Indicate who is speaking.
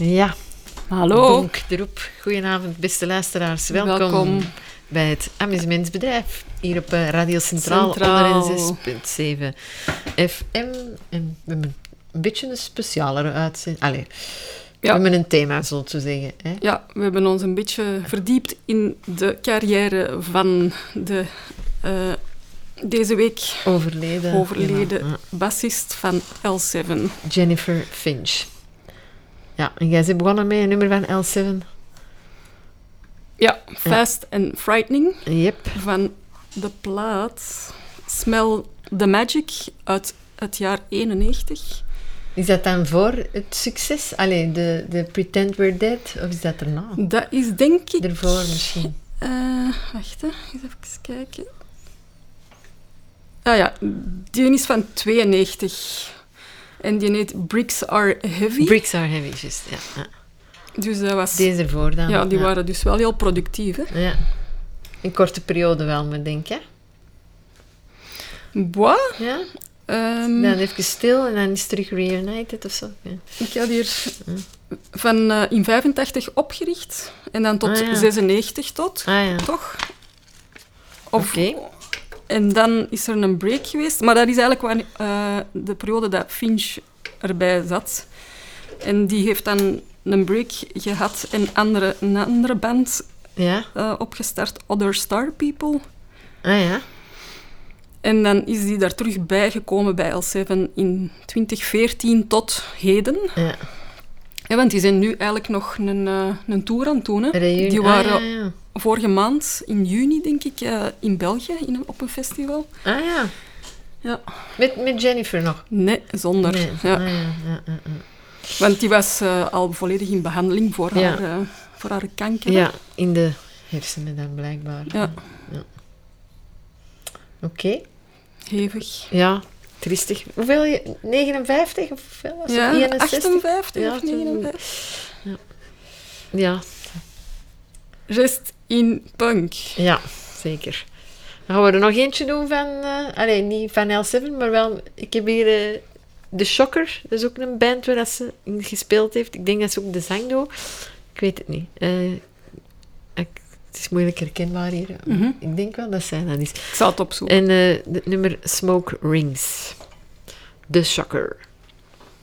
Speaker 1: Ja,
Speaker 2: Hallo.
Speaker 1: bonk erop. Goedenavond, beste luisteraars. Welkom bij het amusementsbedrijf. Hier op Radio Centraal, 106.7 FM. En we hebben een beetje een specialere uitzending. Allee, we hebben een thema, zo te zeggen. Hè?
Speaker 2: Ja, we hebben ons een beetje verdiept in de carrière van de deze week overleden bassist van L7.
Speaker 1: Jennifer Finch. Ja, en jij bent begonnen met een nummer van L7.
Speaker 2: Ja, Fast and Frightening.
Speaker 1: Yep.
Speaker 2: Van de plaat Smell the Magic uit het jaar 91.
Speaker 1: Is dat dan voor het succes? Allee, de Pretend We're Dead? Of is dat erna?
Speaker 2: Dat is denk ik...
Speaker 1: Ervoor misschien.
Speaker 2: Wacht, eens even kijken. Ah ja, die is van 92. En die heet Bricks Are Heavy.
Speaker 1: Bricks Are Heavy, juist, ja.
Speaker 2: Dus dat was...
Speaker 1: Deze ervoor dan.
Speaker 2: Ja, die waren dus wel heel productief, hè.
Speaker 1: Ja. In korte periode wel, maar denk je?
Speaker 2: Boah?
Speaker 1: Ja? Dan even stil en dan is het terug reunited of zo. Ja.
Speaker 2: Ik had hier van in 85 opgericht en dan tot 96 tot, toch?
Speaker 1: Oké.
Speaker 2: En dan is er een break geweest, maar dat is eigenlijk de periode dat Finch erbij zat. En die heeft dan een break gehad en een andere band opgestart, Other Star People.
Speaker 1: Ah ja.
Speaker 2: En dan is die daar terug bijgekomen bij L7 in 2014 tot heden. Ja. Ja, want die zijn nu eigenlijk nog een tour aan het doen. Hè. Die waren vorige maand, in juni denk ik, in België op een festival.
Speaker 1: Ah ja.
Speaker 2: Ja.
Speaker 1: Met Jennifer nog?
Speaker 2: Nee, zonder.
Speaker 1: Nee.
Speaker 2: Ja.
Speaker 1: Ah, ja.
Speaker 2: Want die was al volledig in behandeling voor haar kanker.
Speaker 1: Ja, in de hersenen dan blijkbaar.
Speaker 2: Ja.
Speaker 1: Oké.
Speaker 2: Hevig.
Speaker 1: Ja, triestig. Hoeveel je? 59 of veel?
Speaker 2: Ja,
Speaker 1: 61?
Speaker 2: 58 of 59.
Speaker 1: Ja.
Speaker 2: Rest in punk.
Speaker 1: Ja, zeker. Dan gaan we er nog eentje doen van... niet van L7, maar wel... Ik heb hier The Shocker. Dat is ook een band waar ze in gespeeld heeft. Ik denk dat ze ook de zang doet. Ik weet het niet. Het is moeilijk herkenbaar hier. Mm-hmm. Ik denk wel dat zij dat is.
Speaker 2: Ik zal het opzoeken.
Speaker 1: En het nummer Smoke Rings. The Shocker.